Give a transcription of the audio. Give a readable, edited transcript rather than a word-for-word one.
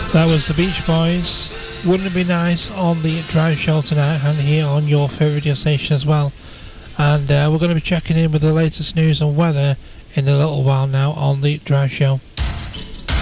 That was the Beach Boys. Wouldn't it be nice on the Drive Show tonight and here on your favourite radio station as well. And we're going to be checking in with the latest news and weather in a little while now on the Drive Show.